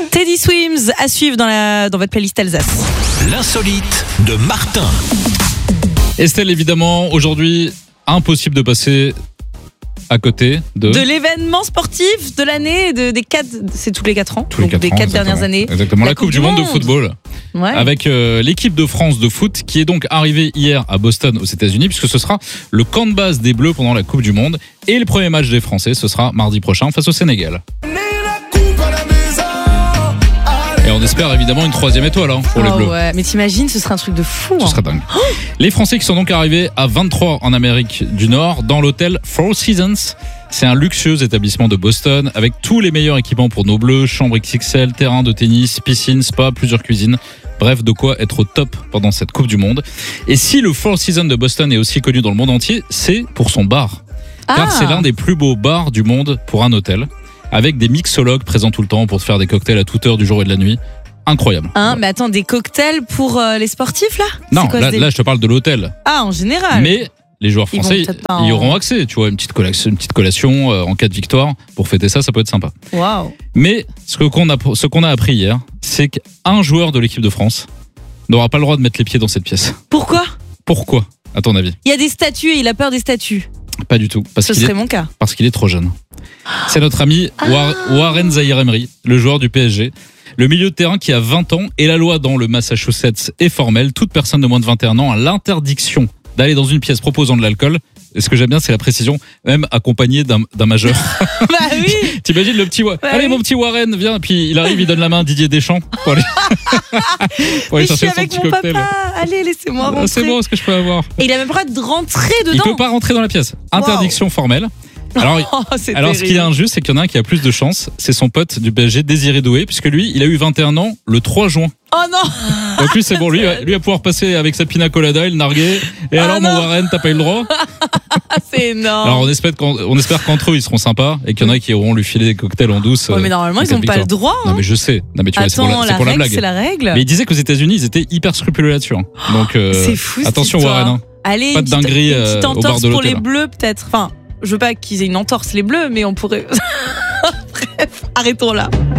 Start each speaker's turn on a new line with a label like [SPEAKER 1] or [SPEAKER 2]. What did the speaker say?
[SPEAKER 1] Teddy Swims à suivre dans votre playlist Alsace.
[SPEAKER 2] L'insolite de Martin.
[SPEAKER 3] Estelle, évidemment, aujourd'hui, impossible de passer à côté de
[SPEAKER 1] l'événement sportif de l'année, des 4, c'est tous les 4 ans,
[SPEAKER 3] tous les 4
[SPEAKER 1] des
[SPEAKER 3] ans,
[SPEAKER 1] 4 dernières années.
[SPEAKER 3] Exactement, la Coupe du Monde de football.
[SPEAKER 1] Ouais.
[SPEAKER 3] Avec l'équipe de France de foot qui est donc arrivée hier à Boston aux États-Unis, puisque ce sera le camp de base des Bleus pendant la Coupe du Monde. Et le premier match des Français, ce sera mardi prochain face au Sénégal. Et on espère évidemment une 3e étoile pour les Bleus.
[SPEAKER 1] Ouais. Mais t'imagines, ce serait un truc de fou.
[SPEAKER 3] Ce serait dingue. Les Français qui sont donc arrivés à 23 en Amérique du Nord dans l'hôtel Four Seasons. C'est un luxueux établissement de Boston avec tous les meilleurs équipements pour nos Bleus, chambre XXL, terrain de tennis, piscine, spa, plusieurs cuisines. Bref, de quoi être au top pendant cette Coupe du Monde. Et si le Four Seasons de Boston est aussi connu dans le monde entier, c'est pour son bar. Car c'est l'un des plus beaux bars du monde pour un hôtel, avec des mixologues présents tout le temps pour te faire des cocktails à toute heure du jour et de la nuit. Incroyable.
[SPEAKER 1] Mais attends, des cocktails pour les sportifs là ?
[SPEAKER 3] Non, là je te parle de l'hôtel.
[SPEAKER 1] Ah, en général.
[SPEAKER 3] Mais les joueurs français, ils auront accès, tu vois, une petite collation en cas de victoire. Pour fêter ça peut être sympa.
[SPEAKER 1] Waouh.
[SPEAKER 3] Mais ce qu'on a appris hier, c'est qu'un joueur de l'équipe de France n'aura pas le droit de mettre les pieds dans cette pièce.
[SPEAKER 1] Pourquoi ?
[SPEAKER 3] Pourquoi, à ton avis ?
[SPEAKER 1] Il y a des statues et il a peur des statues.
[SPEAKER 3] Pas du tout.
[SPEAKER 1] Ce serait mon cas.
[SPEAKER 3] Parce qu'il est trop jeune. C'est notre ami Warren Zaïre-Emery, le joueur du PSG. Le milieu de terrain qui a 20 ans, et la loi dans le Massachusetts est formelle. Toute personne de moins de 21 ans a l'interdiction d'aller dans une pièce proposant de l'alcool. Et ce que j'aime bien, c'est la précision, même accompagné d'un majeur.
[SPEAKER 1] Bah oui.
[SPEAKER 3] T'imagines le petit allez mon petit Warren, viens. Puis il arrive, il donne la main à Didier Deschamps pour aller chercher son petit cocktail.
[SPEAKER 1] Papa. Allez, laissez-moi rentrer.
[SPEAKER 3] C'est bon, ce que je peux avoir.
[SPEAKER 1] Et il a même pas le droit de rentrer dedans.
[SPEAKER 3] Il peut pas rentrer dans la pièce. Interdiction formelle. Alors ce qui est injuste, c'est qu'il y en a un qui a plus de chance, c'est son pote du PSG, Désiré Doué, puisque lui, il a eu 21 ans le 3 juin.
[SPEAKER 1] Oh non.
[SPEAKER 3] Donc lui, c'est bon, lui va pouvoir passer avec sa pina colada et le narguer. Et alors, mon Warren, t'as pas eu le droit ?
[SPEAKER 1] C'est énorme.
[SPEAKER 3] Alors on espère qu'entre eux, ils seront sympas et qu'il y en a qui auront lui filer des cocktails en douce.
[SPEAKER 1] Ouais, mais normalement, ils n'ont pas le droit.
[SPEAKER 3] Non, mais je sais. Non, mais tu vois, c'est pour la blague.
[SPEAKER 1] C'est la règle.
[SPEAKER 3] Mais il disait qu'aux États-Unis, ils étaient hyper scrupuleux là-dessus. Donc,
[SPEAKER 1] c'est fou.
[SPEAKER 3] Attention, Warren.
[SPEAKER 1] Allez,
[SPEAKER 3] pas de dinguerie au bar de l'hôtel.
[SPEAKER 1] Pour les Bleus, peut-être. Enfin, je veux pas qu'ils aient une entorse, les Bleus, mais on pourrait. Bref, arrêtons là.